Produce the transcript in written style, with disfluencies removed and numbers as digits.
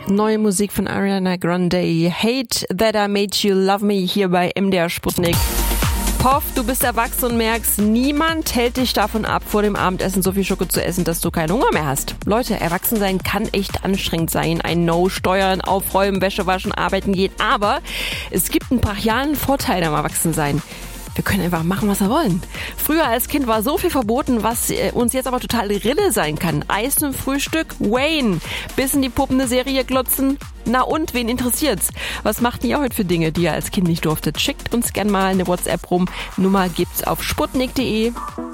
Neue Musik von Ariana Grande. Hate That I Made You Love Me hier bei MDR Sputnik. Hoff, du bist erwachsen und merkst, niemand hält dich davon ab, vor dem Abendessen so viel Schoko zu essen, dass du keinen Hunger mehr hast. Leute, erwachsen sein kann echt anstrengend sein. Ein No, Steuern, Aufräumen, Wäsche waschen, arbeiten geht. Aber es gibt einen brachialen Vorteil am Erwachsensein. Wir können einfach machen, was wir wollen. Früher als Kind war so viel verboten, was uns jetzt aber total Rille sein kann. Eis zum Frühstück, Wayne. Bis in die Puppen eine Serie glotzen. Na und, wen interessiert's? Was macht ihr heute für Dinge, die ihr als Kind nicht durftet? Schickt uns gern mal eine WhatsApp rum. Nummer gibt's auf sputnik.de.